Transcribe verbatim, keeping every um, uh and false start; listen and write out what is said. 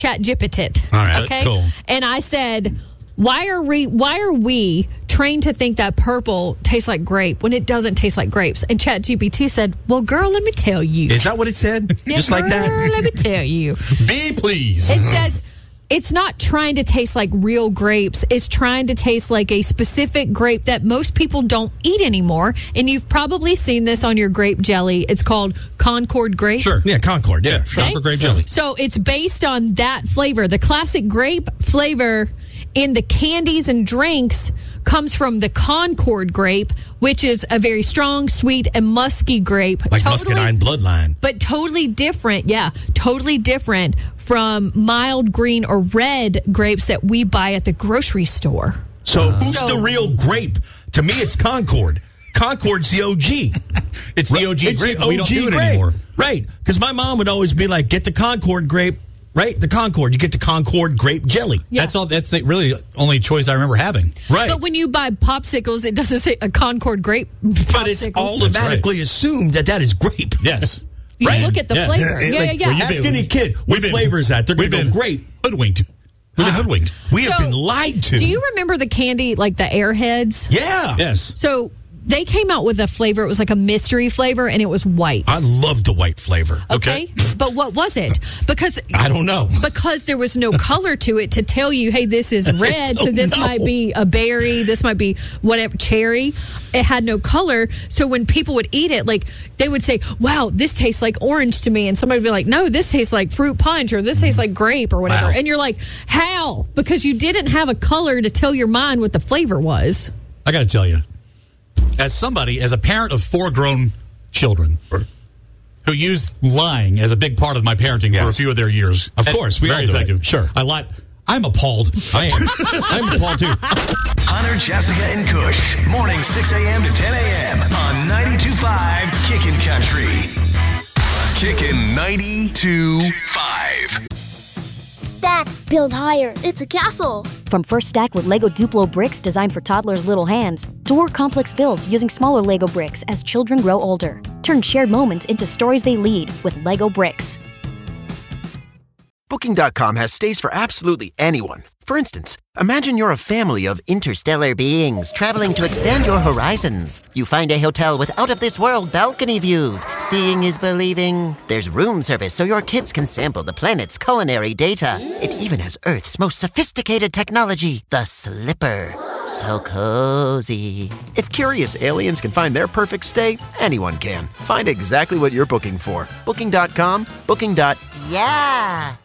ChatGPT. All right, okay? cool. And I said, why are we why are we trained to think that purple tastes like grape when it doesn't taste like grapes? And ChatGPT said, well, girl, let me tell you. Is that what it said? Yeah, Just like that? girl, let me tell you. Be please. It says it's not trying to taste like real grapes. It's trying to taste like a specific grape that most people don't eat anymore. And you've probably seen this on your grape jelly. It's called Concord grape. Sure. Yeah, Concord. Yeah, Sure. Concord grape jelly. So it's based on that flavor. The classic grape flavor in the candies and drinks comes from the Concord grape, which is a very strong, sweet, and musky grape. Like totally, Muscadine bloodline. But totally different, yeah, totally different from mild green or red grapes that we buy at the grocery store. So uh, who's so, the real grape? To me, it's Concord. Concord's the O G. It's the O G it's grape. The O G we don't do it grape. anymore. Right. Because my mom would always be like, get the Concord grape. Right? The Concord. You get the Concord grape jelly. Yeah. That's all. That's the really only choice I remember having. Right. But when you buy popsicles, it doesn't say a Concord grape popsicle. But it's automatically right. assumed that that is grape. Yes. You right? look at the yeah. flavor. Yeah, yeah, like, yeah, yeah. Ask any kid what been, flavor is that. They're going to go grape. Hoodwinked. We've been hoodwinked. We have So, been lied to. Do you remember the candy, like the Airheads? Yeah. Yes. So they came out with a flavor. It was like a mystery flavor, and it was white. I love the white flavor. Okay. okay. But what was it? Because I don't know. Because there was no color to it to tell you, hey, this is red, so this know. might be a berry, this might be whatever, cherry. It had no color. So when people would eat it, like they would say, wow, this tastes like orange to me. And somebody would be like, no, this tastes like fruit punch, or this tastes like grape, or whatever. Wow. And you're like, how? Because you didn't have a color to tell your mind what the flavor was. I got to tell you, as somebody, as a parent of four grown children who used lying as a big part of my parenting yes. for a few of their years. Of course, we very all do effective. It. Sure. I lied. I'm appalled. I am. I'm appalled too. Hunter, Jessica, and Kush. Morning six a.m. to ten a.m. on ninety-two point five Kickin' Country. Kickin' ninety-two point five. Stack, build higher. It's a castle. From First Stack with Lego Duplo bricks designed for toddlers' little hands, to more complex builds using smaller Lego bricks as children grow older. Turn shared moments into stories they lead with Lego bricks. Booking dot com has stays for absolutely anyone. For instance, imagine you're a family of interstellar beings traveling to expand your horizons. You find a hotel with out-of-this-world balcony views. Seeing is believing. There's room service so your kids can sample the planet's culinary data. It even has Earth's most sophisticated technology, the Slipper. So cozy. If curious aliens can find their perfect stay, anyone can. Find exactly what you're booking for. Booking dot com, booking. Yeah.